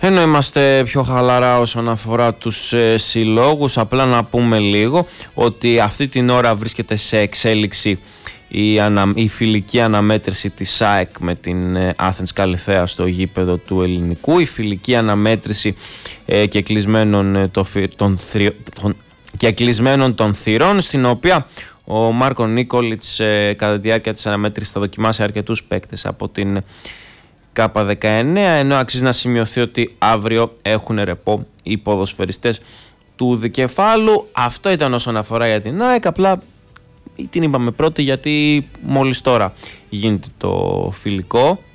Ενώ είμαστε πιο χαλαρά όσον αφορά τους συλλόγους, απλά να πούμε λίγο ότι αυτή την ώρα βρίσκεται σε εξέλιξη η φιλική αναμέτρηση της ΑΕΚ με την Athens Καλιθέα στο γήπεδο του Ελληνικού. Η φιλική αναμέτρηση και κλεισμένων των θυρών, στην οποία ο Μάρκο Νίκολιτς κατά τη διάρκεια της αναμέτρησης θα δοκιμάσει αρκετούς παίκτες από την K19, ενώ αξίζει να σημειωθεί ότι αύριο έχουν ρεπό οι ποδοσφαιριστές του Δικεφάλου. Αυτό ήταν όσον αφορά για την ΑΕΚ, απλά την είπαμε πρώτη γιατί μόλις τώρα γίνεται το φιλικό.